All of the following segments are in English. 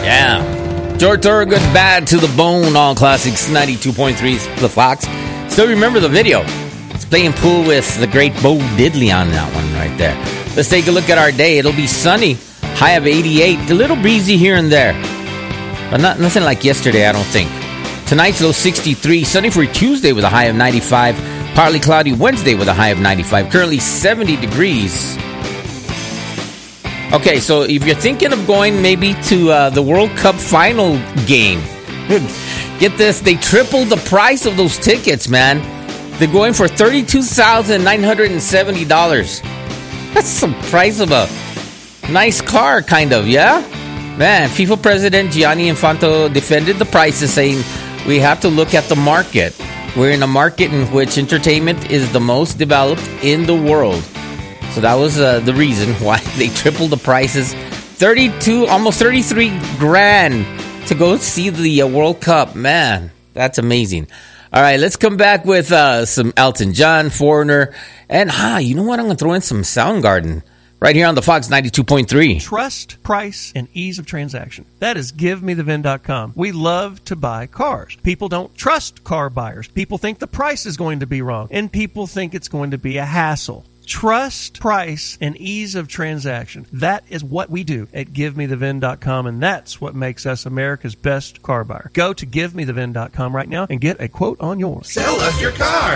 Yeah. George Thorogood, Bad to the Bone, all classics, 92.3 The Fox. Still remember the video. It's playing pool with the great Bo Diddley on that one right there. Let's take a look at our day. It'll be sunny, high of 88, a little breezy here and there. But nothing like yesterday, I don't think. Tonight's low 63, sunny for Tuesday with a high of 95. Partly cloudy Wednesday with a high of 95. Currently 70 degrees. Okay, so if you're thinking of going maybe to the World Cup final game, get this, they tripled the price of those tickets, man. They're going for $32,970. That's the price of a nice car, kind of, yeah? Man, FIFA President Gianni Infantino defended the prices, saying we have to look at the market. We're in a market in which entertainment is the most developed in the world. So that was the reason why they tripled the prices. 32, almost 33 grand to go see the World Cup. Man, that's amazing. All right, let's come back with some Elton John, Foreigner. And, you know what? I'm going to throw in some Soundgarden right here on the Fox 92.3. Trust, price, and ease of transaction. That is GiveMeTheVin.com. We love to buy cars. People don't trust car buyers. People think the price is going to be wrong. And people think it's going to be a hassle. Trust, price, and ease of transaction. That is what we do at GiveMeTheVin.com, and that's what makes us America's best car buyer. Go to GiveMeTheVin.com right now and get a quote on yours. Sell us your car.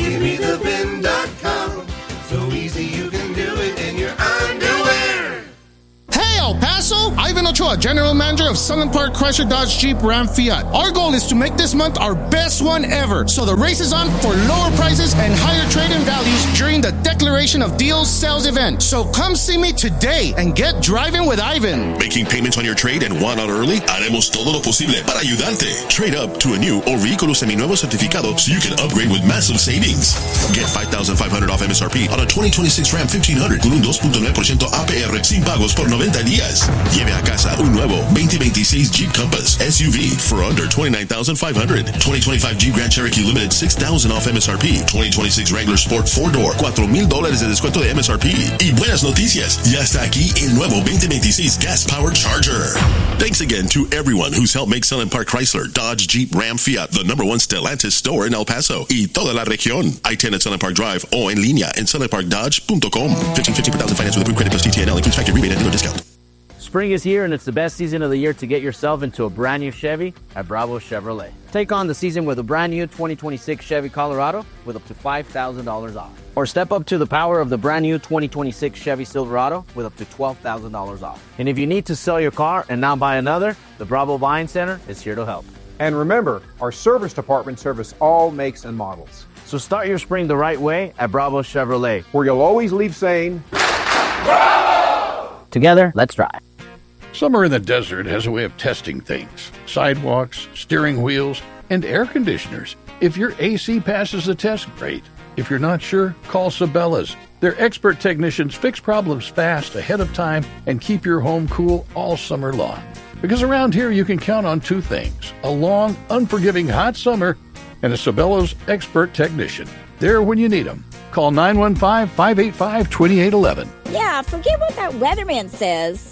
GiveMeTheVin.com. So easy you can do it in your underwear. Hey, El Paso! Ivan Ochoa, General Manager of Sunland Park Chrysler Dodge Jeep Ram Fiat. Our goal is to make this month our best one ever. So the race is on for lower prices and higher trade-in values during the Declaration of Deals sales event. So come see me today and get driving with Ivan. Making payments on your trade and want out early? Haremos todo lo posible para ayudarte. Trade up to a new or vehículo seminuevo certificado so you can upgrade with massive savings. Get $5,500 off MSRP on a 2026 Ram 1500 con un 2.9% APR sin pagos por 90 días. Lleve a casa un nuevo 2026 Jeep Compass SUV for under $29,500. 2025 Jeep Grand Cherokee Limited $6,000 off MSRP. 2026 Wrangler Sport 4-Door $4,000 de descuento de MSRP. Y buenas noticias, ya está aquí el nuevo 2026 Gas Powered Charger. Thanks again to everyone who's helped make Sunland Park Chrysler, Dodge, Jeep, Ram, Fiat the #1 Stellantis store in El Paso y toda la región. I-10 at Sunland Park Drive o en línea en sunlandparkdodge.com. 1550 per thousand finance with approved credit plus TTNL includes factory rebate and dealer discount. Spring is here, and it's the best season of the year to get yourself into a brand new Chevy at Bravo Chevrolet. Take on the season with a brand new 2026 Chevy Colorado with up to $5,000 off. Or step up to the power of the brand new 2026 Chevy Silverado with up to $12,000 off. And if you need to sell your car and not buy another, the Bravo Buying Center is here to help. And remember, our service department service all makes and models. So start your spring the right way at Bravo Chevrolet, where you'll always leave saying, Bravo! Together, let's drive. Summer in the desert has a way of testing things. Sidewalks, steering wheels, and air conditioners. If your AC passes the test, great. If you're not sure, call Sabella's. Their expert technicians fix problems fast, ahead of time, and keep your home cool all summer long. Because around here, you can count on two things: a long, unforgiving hot summer and a Sabella's expert technician. There when you need them. Call 915-585-2811. Yeah, forget what that weatherman says.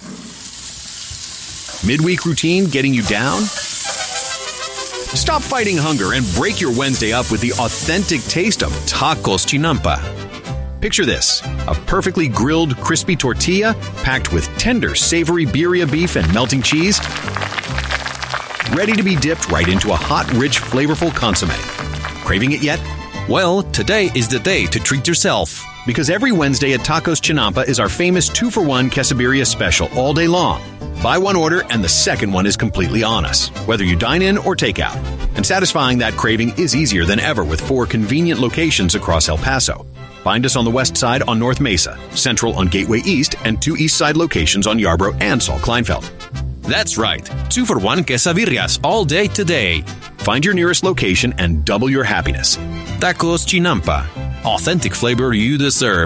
Midweek routine getting you down? Stop fighting hunger and break your Wednesday up with the authentic taste of Tacos Chinampa. Picture this: a perfectly grilled, crispy tortilla packed with tender, savory birria beef and melting cheese, ready to be dipped right into a hot, rich, flavorful consommé. Craving it yet? Well, today is the day to treat yourself. Because every Wednesday at Tacos Chinampa is our famous 2-for-1 quesadilla special all day long. Buy one order and the second one is completely on us, whether you dine in or take out. And satisfying that craving is easier than ever with 4 convenient locations across El Paso. Find us on the west side on North Mesa, central on Gateway East, and 2 east side locations on Yarborough and Saul Kleinfeld. That's right, 2-for-1 quesadillas all day today. Find your nearest location and double your happiness. Tacos Chinampa. Authentic flavor you deserve.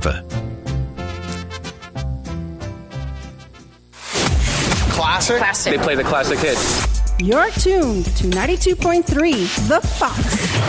Classic? They play the classic hits. You're tuned to 92.3 The Fox.